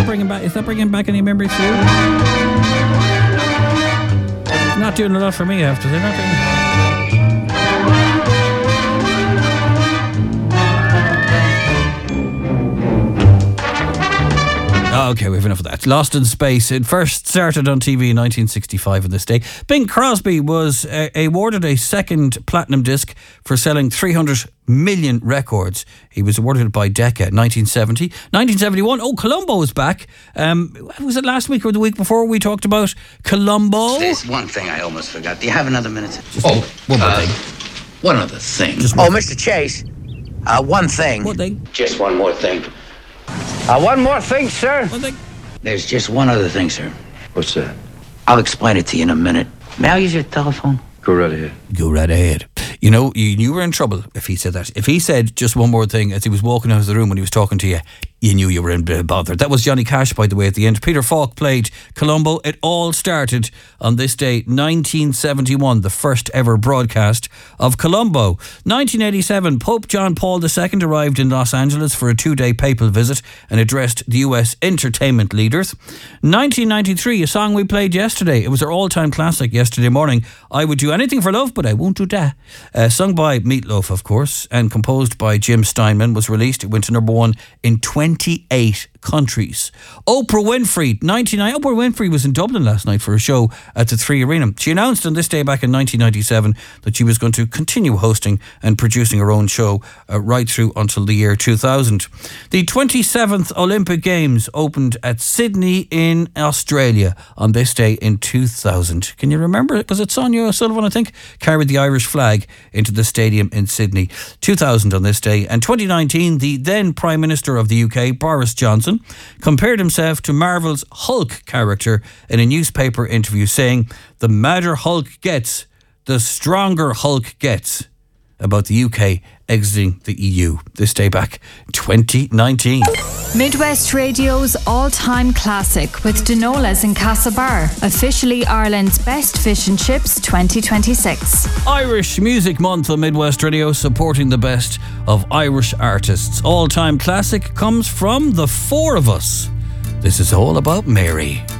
Is that bringing back any memories for you? It's not doing a lot for me, I have to say. Not doing... Okay, we have enough of that. Lost in Space. It first started on TV in 1965 in this day. Bing Crosby was awarded a second platinum disc for selling 300 million records. He was awarded by Decca 1970. 1971, Columbo is back. Was it last week or the week before we talked about Columbo? There's one thing I almost forgot. Do you have another minute? One more thing. One other thing. Mr. Chase, one thing. One thing. Just one more thing. One more thing, sir. One thing. There's just one other thing, sir. What's that? I'll explain it to you in a minute. May I use your telephone? Go right ahead. Go right ahead. You know, you were in trouble if he said that. If he said just one more thing as he was walking out of the room when he was talking to you, you knew you were in bother. That was Johnny Cash, by the way, at the end. Peter Falk played Columbo. It all started on this day, 1971, the first ever broadcast of Columbo. 1987, Pope John Paul II arrived in Los Angeles for a 2-day papal visit and addressed the US entertainment leaders. 1993, a song we played yesterday. It was our all-time classic yesterday morning. I Would Do Anything for Love, But I Won't Do That. Sung by Meatloaf, of course, and composed by Jim Steinman, was released. It went to number 1 in 28 countries. Oprah Winfrey, 99. Oprah Winfrey was in Dublin last night for a show at the 3 Arena. She announced on this day back in 1997 that she was going to continue hosting and producing her own show right through until the year 2000. The 27th Olympic Games opened at Sydney in Australia on this day in 2000. Can you remember? Was it Sonia O'Sullivan, I think, carried the Irish flag into the stadium in Sydney. 2000 on this day. And 2019, the then Prime Minister of the UK, Boris Johnson, compared himself to Marvel's Hulk character in a newspaper interview, saying, "The madder Hulk gets, the stronger Hulk gets," about the UK exiting the EU. This day back, 2019. Midwest Radio's all-time classic with Dinolas in Castlebar, officially Ireland's best fish and chips 2026. Irish Music Month on Midwest Radio, supporting the best of Irish artists. All-time classic comes from the four of us. This is all about Mary.